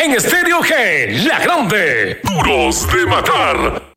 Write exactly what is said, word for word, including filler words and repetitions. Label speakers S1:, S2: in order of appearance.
S1: en Estéreo G, La Grande. Duros de matar.